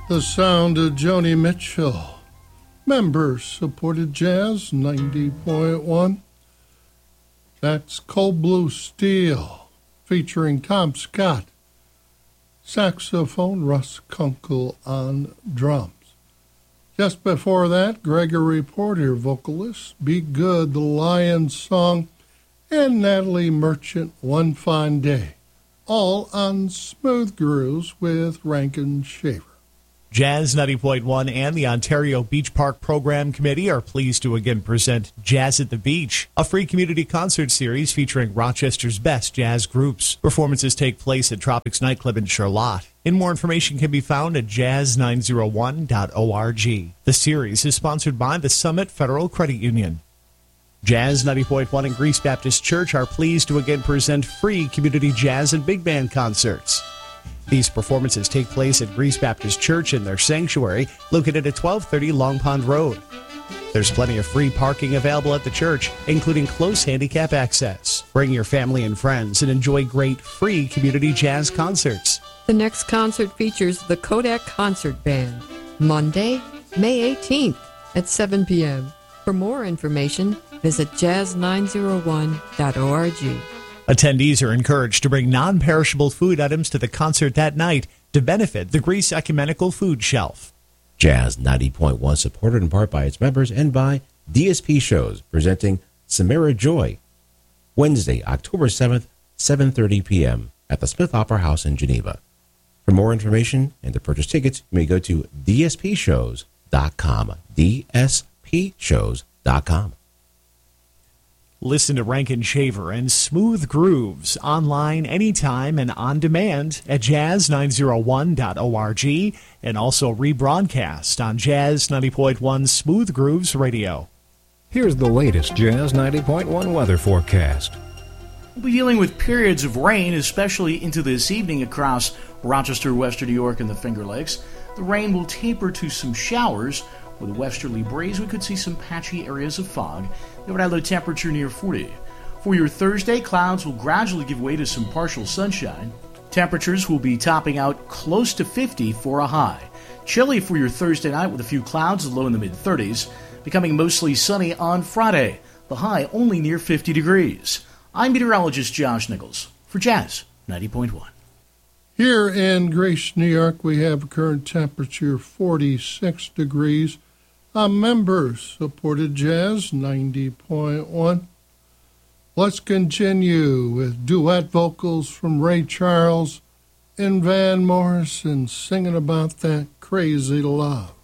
The sound of Joni Mitchell. Members supported Jazz 90.1. That's Cold Blue Steel featuring Tom Scott. Saxophone, Russ Kunkel on drums. Just before that, Gregory Porter, vocalist, Be Good, The Lion's Song, and Natalie Merchant, One Fine Day. All on Smooth Grooves with Rankin Shaver. Jazz 90.1 and the Ontario Beach Park Program Committee are pleased to again present Jazz at the Beach, a free community concert series featuring Rochester's best jazz groups. Performances take place at Tropics Nightclub in Charlotte. And more information can be found at jazz901.org. The series is sponsored by the Summit Federal Credit Union. Jazz 90.1 and Greece Baptist Church are pleased to again present free community jazz and big band concerts. These performances take place at Greece Baptist Church in their sanctuary, located at 1230 Long Pond Road. There's plenty of free parking available at the church, including close handicap access. Bring your family and friends and enjoy great free community jazz concerts. The next concert features the Kodak Concert Band, Monday, May 18th at 7 p.m. For more information, visit jazz901.org. Attendees are encouraged to bring non-perishable food items to the concert that night to benefit the Greece Ecumenical Food Shelf. Jazz 90.1 supported in part by its members and by DSP Shows presenting Samara Joy. Wednesday, October 7th, 7:30 p.m. at the Smith Opera House in Geneva. For more information and to purchase tickets, you may go to dspshows.com. dspshows.com. Listen to Rankin Shaver and Smooth Grooves online anytime and on demand at jazz901.org and also rebroadcast on Jazz 90.1 Smooth Grooves Radio. Here's the latest Jazz 90.1 weather forecast. We'll be dealing with periods of rain, especially into this evening across Rochester, Western New York, and the Finger Lakes. The rain will taper to some showers. With a westerly breeze, we could see some patchy areas of fog. The overnight low temperature near 40. For your Thursday, clouds will gradually give way to some partial sunshine. Temperatures will be topping out close to 50 for a high. Chilly for your Thursday night with a few clouds, low in the mid-30s. Becoming mostly sunny on Friday. The high only near 50 degrees. I'm meteorologist Josh Nichols for Jazz 90.1. Here in Greece, New York, we have a current temperature 46 degrees. Members supported Jazz 90.1. Let's continue with duet vocals from Ray Charles and Van Morrison singing about that crazy love.